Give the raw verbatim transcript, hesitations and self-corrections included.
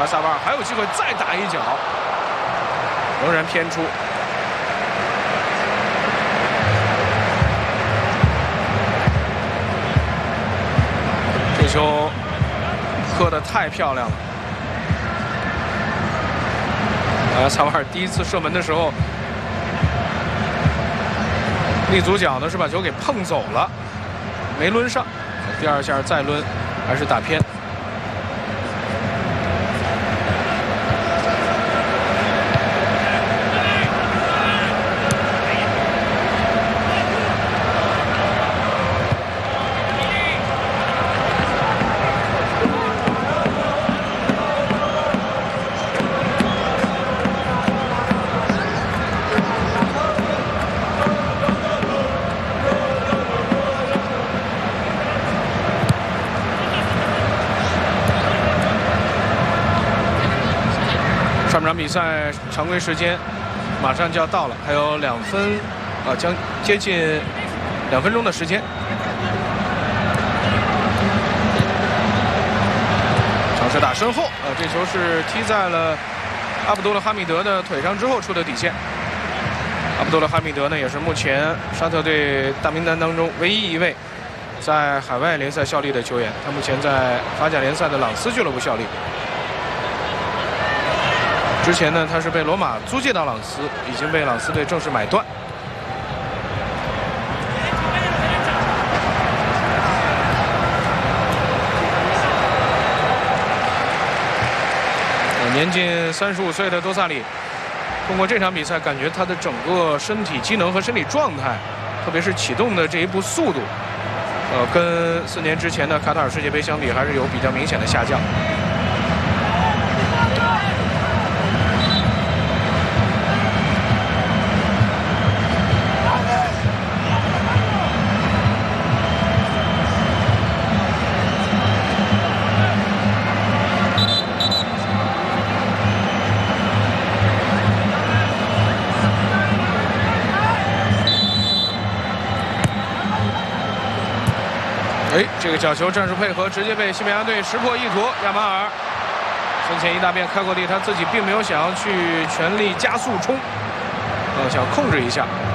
而萨瓦尔还有机会再打一脚，仍然偏出。这球磕得太漂亮了。啊，萨瓦尔第一次射门的时候，立足脚呢是把球给碰走了，没抡上。第二下再抡，还是打偏。上半场比赛常规时间马上就要到了，还有两分，啊，将接近两分钟的时间。尝试打身后，啊，这球是踢在了阿卜杜勒哈密德的腿上之后出的底线。阿卜杜勒哈密德呢，也是目前沙特队大名单当中唯一一位在海外联赛效力的球员，他目前在法甲联赛的朗斯俱乐部效力。之前呢，他是被罗马租借到朗斯，已经被朗斯队正式买断。年近三十五岁的多萨里，通过这场比赛，感觉他的整个身体机能和身体状态，特别是启动的这一步速度，呃，跟四年之前的卡塔尔世界杯相比，还是有比较明显的下降。哎，这个角球战术配合直接被西班牙队识破意图。亚马尔身前一大片开阔地，他自己并没有想要去全力加速冲，呃，想控制一下。